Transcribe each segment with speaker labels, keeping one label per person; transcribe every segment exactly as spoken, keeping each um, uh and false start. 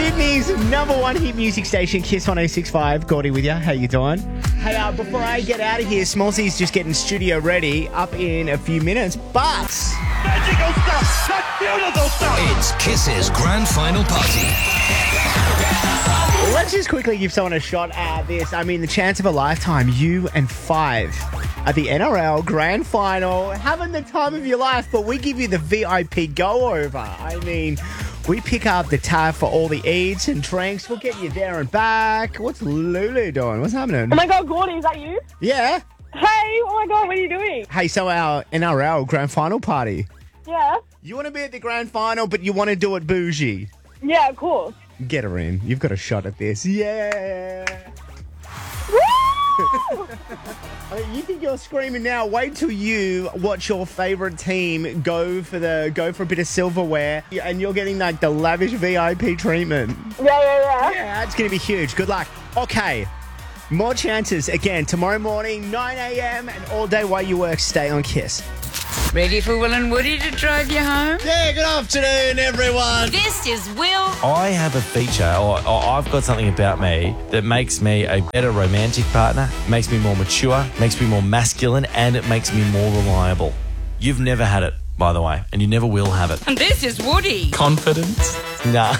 Speaker 1: Sydney's number one hit music station, Kiss one oh six point five. Gordy with you. How you doing? Hey, uh, before I get out of here, Smallsy's just getting studio ready up in a few minutes, but...
Speaker 2: Magical stuff! That's beautiful stuff!
Speaker 3: It's Kiss's grand final party.
Speaker 1: Let's just quickly give someone a shot at this. I mean, the chance of a lifetime, you and Five at the N R L Grand Final, having the time of your life, but we give you the V I P go-over. I mean, we pick up the tab for all the eats and drinks. We'll get you there and back. What's Lulu doing? What's happening?
Speaker 4: Oh my God, Gordy, is that you?
Speaker 1: Yeah.
Speaker 4: Hey, oh my God, what are you doing?
Speaker 1: Hey, so our N R L Grand Final party.
Speaker 4: Yeah.
Speaker 1: You want to be at the Grand Final, but you want to do it bougie.
Speaker 4: Yeah, of course.
Speaker 1: Get her in. You've got a shot at this. Yeah. I mean, you think you're screaming now? Wait till you watch your favourite team go for the go for a bit of silverware, and you're getting like the lavish V I P treatment.
Speaker 4: Yeah, yeah, yeah.
Speaker 1: Yeah, it's going to be huge. Good luck. Okay, more chances again tomorrow morning, nine a.m. and all day while you work. Stay on Kiss.
Speaker 5: Ready for Will and Woody to drive you home?
Speaker 6: Yeah, good afternoon, everyone.
Speaker 5: This is Will.
Speaker 7: I have a feature, or, or I've got something about me that makes me a better romantic partner, makes me more mature, makes me more masculine, and it makes me more reliable. You've never had it, by the way, and you never will have it.
Speaker 5: And this is Woody.
Speaker 7: Confidence? Nah.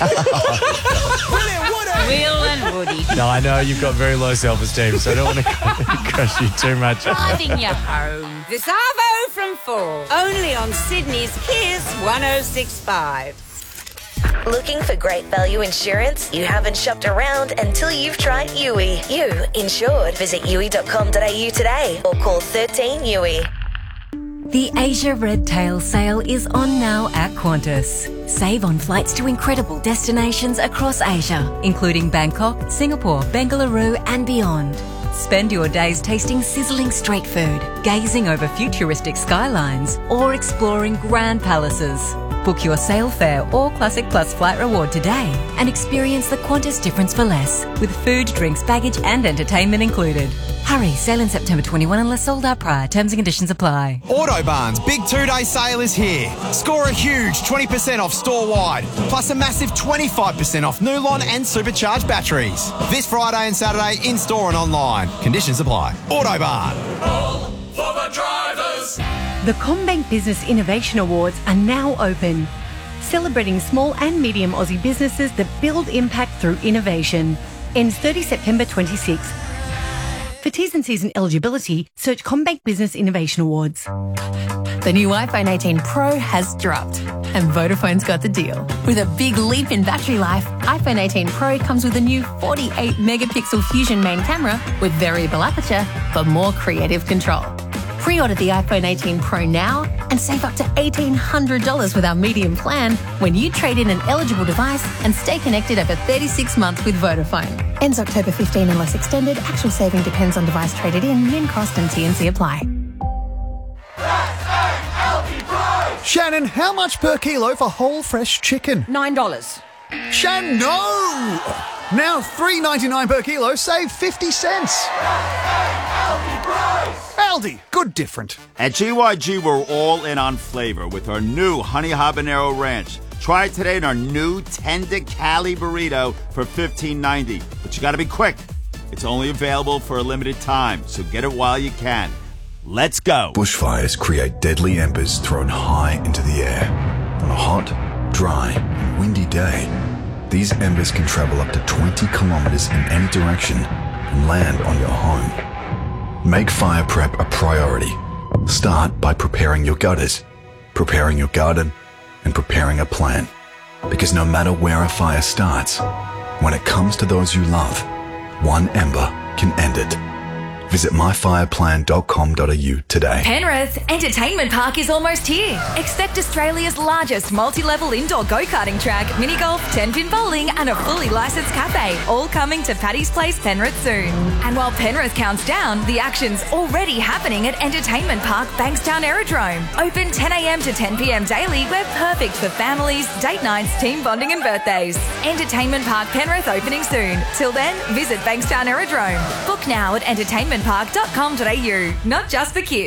Speaker 5: Will and Woody.
Speaker 7: No, I know you've got very low self-esteem, so I don't want to crush you too much.
Speaker 5: Driving you home. This Arvo from four. Only on Sydney's Kiss one oh six point five.
Speaker 8: Looking for great value insurance? You haven't shopped around until you've tried U I. You insured. Visit U I dot com dot a u today or call thirteen U I.
Speaker 9: The Asia Red Tail sale is on now at Qantas. Save on flights to incredible destinations across Asia, including Bangkok, Singapore, Bengaluru and beyond. Spend your days tasting sizzling street food, gazing over futuristic skylines or exploring grand palaces. Book your sail fare or Classic Plus flight reward today and experience the Qantas difference for less, with food, drinks, baggage and entertainment included. Hurry, sale in September twenty-first unless sold out prior. Terms and conditions apply.
Speaker 10: Autobarn's big two-day sale is here. Score a huge twenty percent off store-wide, plus a massive twenty-five percent off Nulon and supercharged batteries. This Friday and Saturday in-store and online. Conditions apply. Autobarn.
Speaker 2: All for the drivers.
Speaker 11: The CommBank Business Innovation Awards are now open, celebrating small and medium Aussie businesses that build impact through innovation. Ends thirtieth September twenty-sixth. For T's and C's and eligibility, search CommBank Business Innovation Awards.
Speaker 12: The new iPhone eighteen Pro has dropped, and Vodafone's got the deal. With a big leap in battery life, iPhone eighteen Pro comes with a new forty-eight megapixel Fusion main camera with variable aperture for more creative control. Pre-order the iPhone eighteen Pro now and save up to eighteen hundred dollars with our medium plan when you trade in an eligible device and stay connected over thirty-six months with Vodafone. Ends October fifteenth unless extended. Actual saving depends on device traded in. Min cost and T and C apply.
Speaker 13: Shannon, how much per kilo for whole fresh chicken?
Speaker 5: Nine dollars.
Speaker 13: Shannon, no! Now three ninety-nine per kilo, save fifty cents. Aldi, good different.
Speaker 14: At G Y G, we're all in on flavor with our new Honey Habanero Ranch. Try it today in our new Tender Cali Burrito for fifteen ninety. But you gotta be quick. It's only available for a limited time, so get it while you can. Let's go.
Speaker 15: Bushfires create deadly embers thrown high into the air. On a hot, dry, and windy day, these embers can travel up to twenty kilometers in any direction and land on your home. Make fire prep a priority. Start by preparing your gutters, preparing your garden, and preparing a plan. Because no matter where a fire starts, when it comes to those you love, one ember can end it. Visit my fire plan dot com dot a u today.
Speaker 9: Penrith Entertainment Park is almost here. Expect Australia's largest multi-level indoor go-karting track, mini golf, ten-pin bowling and a fully licensed cafe, all coming to Paddy's Place, Penrith soon. And while Penrith counts down, the action's already happening at Entertainment Park Bankstown Aerodrome. Open ten a.m. to ten p.m. daily. We're perfect for families, date nights, team bonding and birthdays. Entertainment Park Penrith opening soon. Till then, visit Bankstown Aerodrome. Book now at entertainment park dot com dot a u. Not just for kids.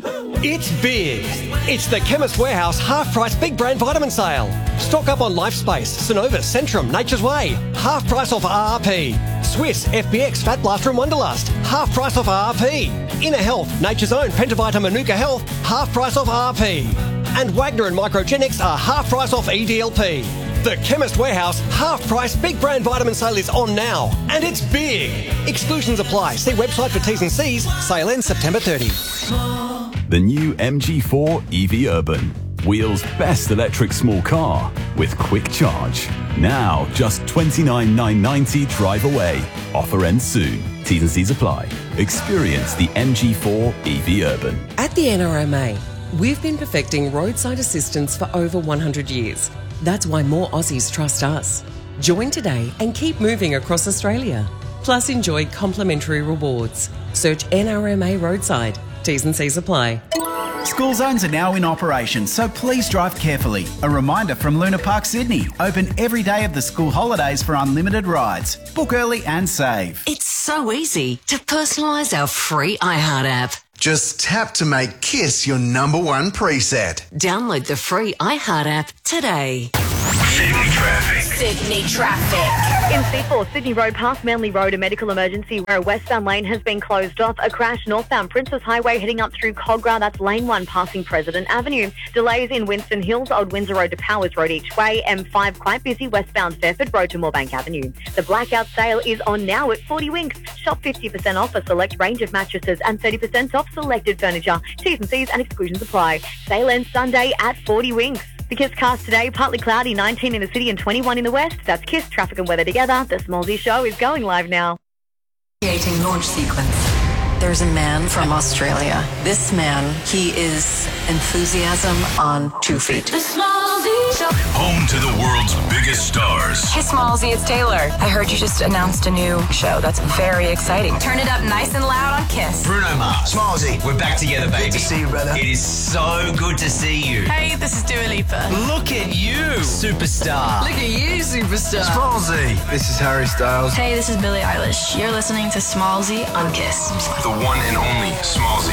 Speaker 16: It's big. It's the Chemist Warehouse half-price big brand vitamin sale. Stock up on LifeSpace, Synovus, Centrum, Nature's Way. Half price off R R P. Swiss, F B X, Fat Blaster and Wonderlust. Half price off R R P. Inner Health, Nature's Own, Pentavita, Manuka Health. Half price off R R P. And Wagner and Microgenics are half price off E D L P. The Chemist Warehouse half-price big brand vitamin sale is on now. And it's big. Exclusions apply. See website for T's and C's. Sale ends September thirtieth.
Speaker 15: The new M G four E V Urban. Wheels' best electric small car with quick charge. Now just twenty-nine thousand nine hundred ninety drive away. Offer ends soon. T's and C's apply. Experience the M G four E V Urban.
Speaker 17: At the N R M A, we've been perfecting roadside assistance for over one hundred years. That's why more Aussies trust us. Join today and keep moving across Australia. Plus enjoy complimentary rewards. Search N R M A Roadside. T's and C's apply.
Speaker 18: School zones are now in operation, so please drive carefully. A reminder from Luna Park Sydney. Open every day of the school holidays for unlimited rides. Book early and save.
Speaker 19: It's so easy to personalise our free iHeart app.
Speaker 20: Just tap to make KISS your number one preset.
Speaker 19: Download the free iHeart app today.
Speaker 2: Sydney traffic.
Speaker 21: Sydney traffic. In C four, Sydney Road past Manly Road, a medical emergency where a westbound lane has been closed off. A crash northbound Princess Highway heading up through Cogra. That's lane one passing President Avenue. Delays in Winston Hills, Old Windsor Road to Powers Road each way. M five quite busy westbound Fairford Road to Moorebank Avenue. The blackout sale is on now at forty Winks. Shop fifty percent off a select range of mattresses and thirty percent off selected furniture. T's and C's and exclusions apply. Sale ends Sunday at forty Winks. The KISS cast today, partly cloudy, nineteen in the city and twenty-one in the west. That's KISS, traffic and weather together. The Smallsy Show is going live now.
Speaker 22: Creating launch sequence. There's a man from Australia. This man, he is enthusiasm on two feet.
Speaker 23: The Smallsy Show.
Speaker 2: Home to the world's biggest stars.
Speaker 24: Hey, Smallsy, it's Taylor. I heard you just announced a new show. That's very exciting. Turn it up nice and loud on KISS.
Speaker 25: Bruno Mars. Smallsy, we're back together, baby.
Speaker 20: Good to see you, brother.
Speaker 25: It is so good to see you.
Speaker 24: Hey, this is Dua Lipa.
Speaker 25: Look at you, superstar.
Speaker 24: Look at you, superstar.
Speaker 20: Smallsy. This is Harry Styles.
Speaker 24: Hey, this is Billie Eilish. You're listening to Smallsy on KISS.
Speaker 2: The one and only Smallsy.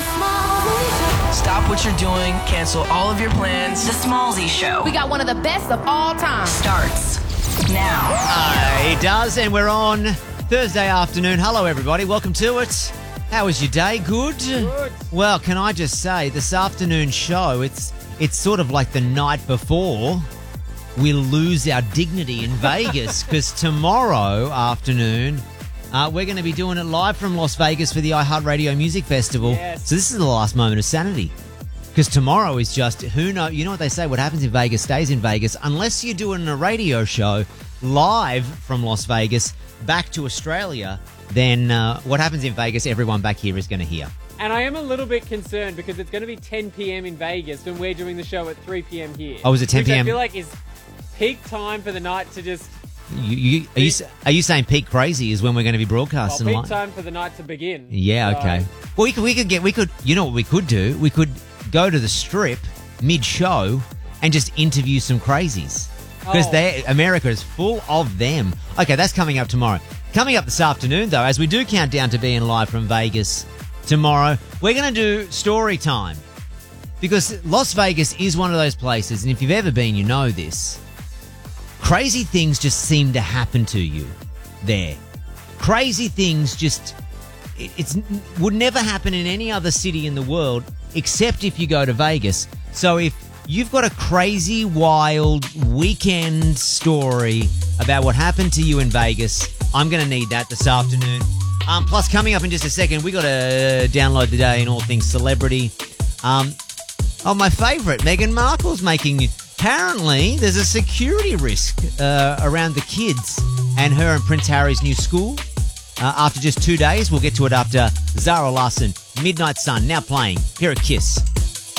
Speaker 24: Stop what you're doing. Cancel all of your plans.
Speaker 22: The Smallsy Show.
Speaker 23: We got one of the best of all time.
Speaker 22: Starts now.
Speaker 1: Uh, it does, and we're on Thursday afternoon. Hello, everybody. Welcome to it. How was your day? Good? Good. Well, can I just say, this afternoon show, it's it's sort of like the night before we lose our dignity in Vegas, because tomorrow afternoon, Uh, we're going to be doing it live from Las Vegas for the iHeartRadio Music Festival.
Speaker 26: Yes.
Speaker 1: So this is the last moment of sanity. Because tomorrow is just, who knows, you know what they say, what happens in Vegas stays in Vegas. Unless you're doing a radio show live from Las Vegas back to Australia, then uh, what happens in Vegas, everyone back here is going to hear.
Speaker 26: And I am a little bit concerned because it's going to be ten p.m. in Vegas when we're doing the show at three p.m. here.
Speaker 1: Oh, is it ten p.m.?
Speaker 26: Which I feel like is peak time for the night to just...
Speaker 1: You, you, are, you, are you saying peak crazy is when we're going to be broadcasting
Speaker 26: well,
Speaker 1: live?
Speaker 26: peak time for the night to begin.
Speaker 1: Yeah,
Speaker 26: so.
Speaker 1: okay. Well, we could, we could get, we could, you know what we could do? We could go to the Strip mid-show and just interview some crazies. Because
Speaker 26: Oh.
Speaker 1: America is full of them. Okay, that's coming up tomorrow. Coming up this afternoon, though, as we do count down to being live from Vegas tomorrow, we're going to do story time. Because Las Vegas is one of those places, and if you've ever been, you know this. Crazy things just seem to happen to you there. Crazy things just, it it's, would never happen in any other city in the world except if you go to Vegas. So if you've got a crazy, wild weekend story about what happened to you in Vegas, I'm going to need that this afternoon. Um, plus, coming up in just a second, we got to download the day in all things celebrity. Um, oh, my favourite, Meghan Markle's making... Apparently, there's a security risk uh, around the kids and her and Prince Harry's new school. Uh, after just two days, we'll get to it after Zara Larsson, Midnight Sun, now playing here at KISS.